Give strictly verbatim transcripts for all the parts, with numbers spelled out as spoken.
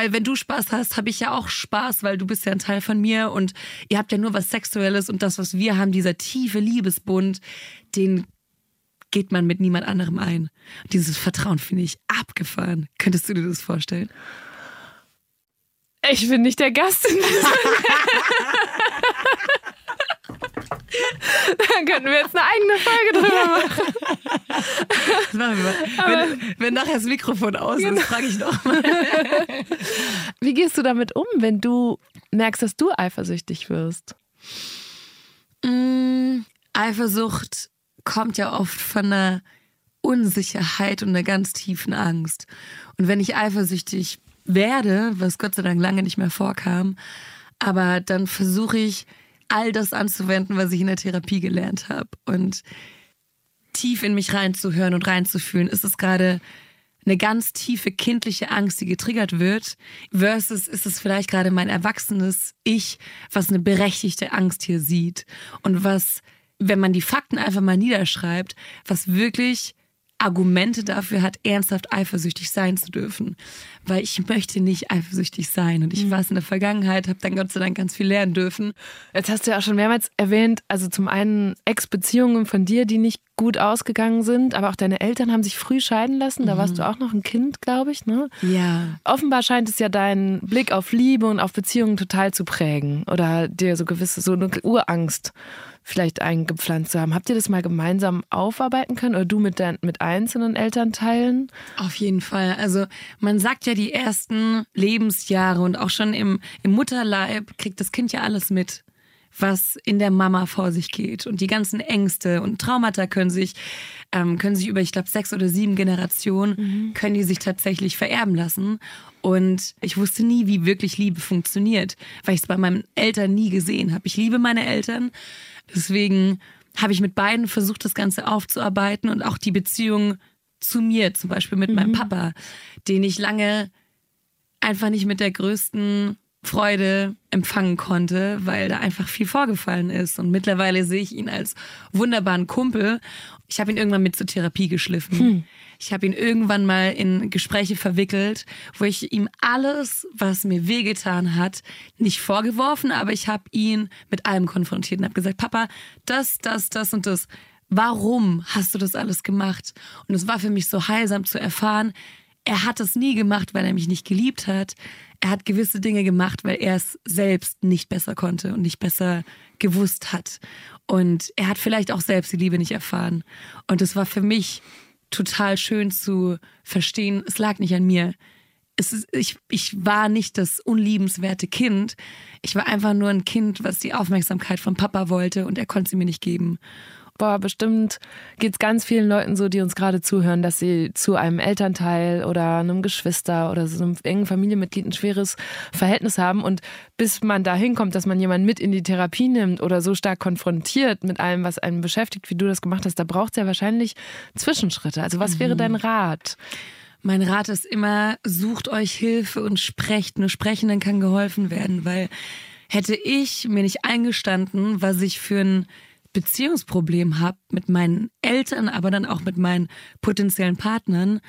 Weil wenn du Spaß hast, habe ich ja auch Spaß, weil du bist ja ein Teil von mir und ihr habt ja nur was Sexuelles und das, was wir haben, dieser tiefe Liebesbund, den geht man mit niemand anderem ein. Und dieses Vertrauen finde ich abgefahren. Könntest du dir das vorstellen? Ich bin nicht der Gast in diesem Dann könnten wir jetzt eine eigene Folge drüber machen. Das machen wir mal. Wenn, wenn nachher das Mikrofon aus ist, genau. frage ich noch mal. Wie gehst du damit um, wenn du merkst, dass du eifersüchtig wirst? Mm, Eifersucht kommt ja oft von einer Unsicherheit und einer ganz tiefen Angst. Und wenn ich eifersüchtig werde, was Gott sei Dank lange nicht mehr vorkam, aber dann versuche ich, all das anzuwenden, was ich in der Therapie gelernt habe und tief in mich reinzuhören und reinzufühlen. Ist es gerade eine ganz tiefe kindliche Angst, die getriggert wird, versus ist es vielleicht gerade mein erwachsenes Ich, was eine berechtigte Angst hier sieht und was, wenn man die Fakten einfach mal niederschreibt, was wirklich Argumente dafür hat, ernsthaft eifersüchtig sein zu dürfen. Weil ich möchte nicht eifersüchtig sein. Und ich war es in der Vergangenheit, habe dann Gott sei Dank ganz viel lernen dürfen. Jetzt hast du ja auch schon mehrmals erwähnt, also zum einen Ex-Beziehungen von dir, die nicht gut ausgegangen sind, aber auch deine Eltern haben sich früh scheiden lassen. Da warst du auch noch ein Kind, glaube ich, ne? Ja. Offenbar scheint es ja deinen Blick auf Liebe und auf Beziehungen total zu prägen. Oder dir so gewisse, so eine Urangst vielleicht eingepflanzt zu haben. Habt ihr das mal gemeinsam aufarbeiten können oder du mit, dein, mit einzelnen Elternteilen? Auf jeden Fall. Also man sagt ja, die ersten Lebensjahre und auch schon im, im Mutterleib kriegt das Kind ja alles mit, was in der Mama vor sich geht. Und die ganzen Ängste und Traumata können sich, ähm, können sich über, ich glaube, sechs oder sieben Generationen, mhm. können die sich tatsächlich vererben lassen. Und ich wusste nie, wie wirklich Liebe funktioniert, weil ich es bei meinen Eltern nie gesehen habe. Ich liebe meine Eltern, deswegen habe ich mit beiden versucht, das Ganze aufzuarbeiten und auch die Beziehung zu mir, zum Beispiel mit mhm. meinem Papa, den ich lange einfach nicht mit der größten Freude empfangen konnte, weil da einfach viel vorgefallen ist. Und mittlerweile sehe ich ihn als wunderbaren Kumpel. Ich habe ihn irgendwann mit zur Therapie geschliffen. Hm. Ich habe ihn irgendwann mal in Gespräche verwickelt, wo ich ihm alles, was mir wehgetan hat, nicht vorgeworfen, aber ich habe ihn mit allem konfrontiert und habe gesagt, Papa, das, das, das und das. Warum hast du das alles gemacht? Und es war für mich so heilsam zu erfahren, er hat es nie gemacht, weil er mich nicht geliebt hat. Er hat gewisse Dinge gemacht, weil er es selbst nicht besser konnte und nicht besser gewusst hat. Und er hat vielleicht auch selbst die Liebe nicht erfahren. Und es war für mich total schön zu verstehen, es lag nicht an mir. Es ist, ich, ich war nicht das unliebenswerte Kind. Ich war einfach nur ein Kind, was die Aufmerksamkeit vom Papa wollte und er konnte sie mir nicht geben. Boah, bestimmt geht es ganz vielen Leuten so, die uns gerade zuhören, dass sie zu einem Elternteil oder einem Geschwister oder so einem engen Familienmitglied ein schweres Verhältnis haben. Und bis man da hinkommt, dass man jemanden mit in die Therapie nimmt oder so stark konfrontiert mit allem, was einen beschäftigt, wie du das gemacht hast, da braucht es ja wahrscheinlich Zwischenschritte. Also was mhm. wäre dein Rat? Mein Rat ist immer, sucht euch Hilfe und sprecht. Nur Sprechenden kann geholfen werden, weil hätte ich mir nicht eingestanden, was ich für ein Beziehungsproblem habe mit meinen Eltern, aber dann auch mit meinen potenziellen Partnern,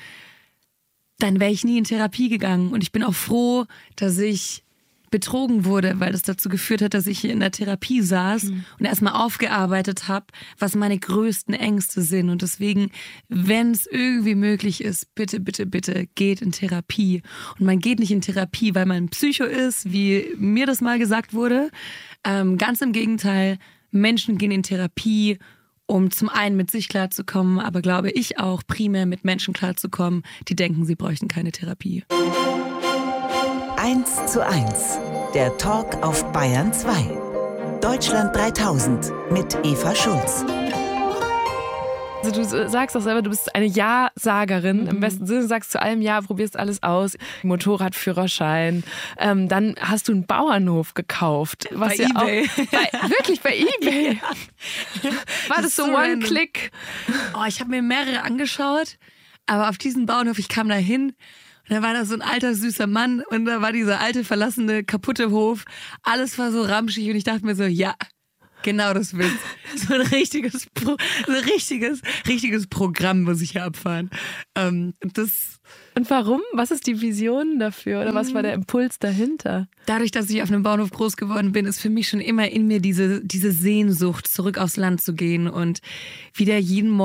dann wäre ich nie in Therapie gegangen. Und ich bin auch froh, dass ich betrogen wurde, weil das dazu geführt hat, dass ich hier in der Therapie saß mhm. und erstmal aufgearbeitet habe, was meine größten Ängste sind. Und deswegen, wenn es irgendwie möglich ist, bitte, bitte, bitte geht in Therapie. Und man geht nicht in Therapie, weil man ein Psycho ist, wie mir das mal gesagt wurde. Ähm, ganz im Gegenteil, Menschen gehen in Therapie, um zum einen mit sich klarzukommen, aber glaube ich auch primär mit Menschen klarzukommen, die denken, sie bräuchten keine Therapie. eins zu eins, der Talk auf Bayern zwei. Deutschland dreitausend mit Eva Schulz. Also du sagst auch selber, du bist eine Ja-Sagerin. Mhm. Im besten Sinne sagst zu allem Ja, probierst alles aus. Motorradführerschein. Ähm, dann hast du einen Bauernhof gekauft. Was bei ja eBay. Auch, bei, wirklich bei eBay? Ja. War das, das so One-Click? Oh, ich habe mir mehrere angeschaut, aber auf diesen Bauernhof, ich kam da hin und da war da so ein alter, süßer Mann und da war dieser alte, verlassene, kaputte Hof. Alles war so ramschig und ich dachte mir so, ja, genau das willst. So ein richtiges, so ein richtiges, richtiges Programm muss ich hier abfahren. Ähm, das Und warum? Was ist die Vision dafür? Oder was war der Impuls dahinter? Dadurch, dass ich auf einem Bauernhof groß geworden bin, ist für mich schon immer in mir diese, diese Sehnsucht, zurück aufs Land zu gehen und wieder jeden Morgen